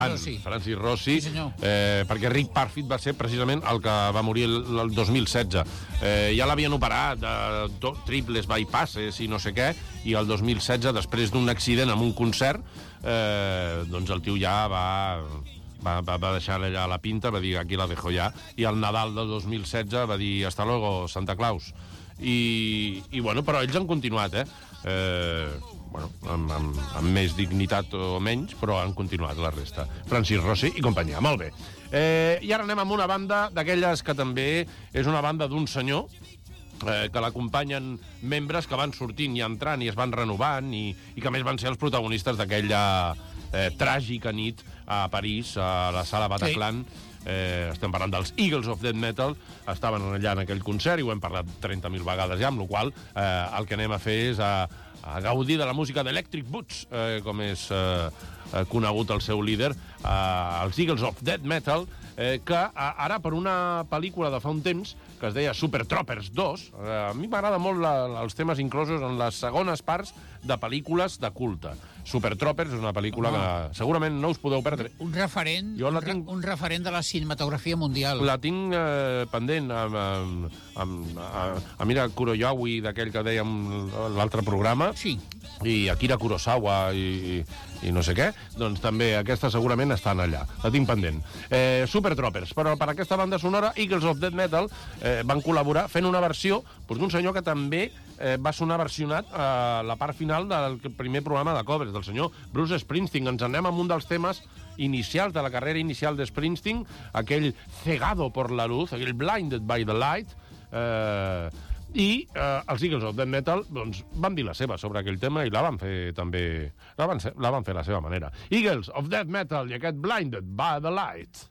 Francis Rossi, Sí, senyor. perquè Rick Parfitt va ser precisament el que va morir el 2016. Ja l'havien operat de triples bypasses i no sé què, i el 2016, després d'un accident en un concert, doncs el tio ja va deixar allà la pinta, va dir aquí la dejo ja, i el Nadal del 2016 va dir hasta luego, Santa Claus. I bueno, però ells han continuat, amb més dignitat o menys, però han continuat la resta. Francis Rossi i companyia, molt bé. I ara anem amb una banda d'aquelles que també és una banda d'un senyor, que l'acompanyen membres que van sortint i entrant i es van renovant i que a més van ser els protagonistes d'aquella tràgica nit a París, a la sala Bataclan. Estem parlant dels Eagles of Death Metal, estaven allà en aquell concert i ho hem parlat 30.000 vegades ja, amb la qual el que anem a fer és a gaudir de la música d'Electric Boots, com és conegut el seu líder, els Eagles of Death Metal, que ara per una pel·lícula de fa un temps que es deia Super Troopers 2, a mi m'agrada molt els temes inclosos en les segones parts de pel·lícules de culte. Super Troopers és una pel·lícula que segurament no us podeu perdre. Un referent, un referent de la cinematografia mundial. La tinc pendent amb Mira Kuroyawi, d'aquell que dèiem l'altre programa, Sí. i Akira Kurosawa i no sé què, doncs també aquesta segurament estan allà. La tinc pendent. Super Troopers, però per aquesta banda sonora, Eagles of Death Metal van col·laborar fent una versió d'un senyor que també va sonar versionat a la part final del primer programa de covers, del senyor Bruce Springsteen. Ens anem amb un dels temes inicials de la carrera inicial de Springsteen, aquell Cegado por la luz, aquell Blinded by the light, i els Eagles of Death Metal doncs, van dir la seva sobre aquell tema i la van fer també la van fer a la seva manera. Eagles of Death Metal i aquest Blinded by the light.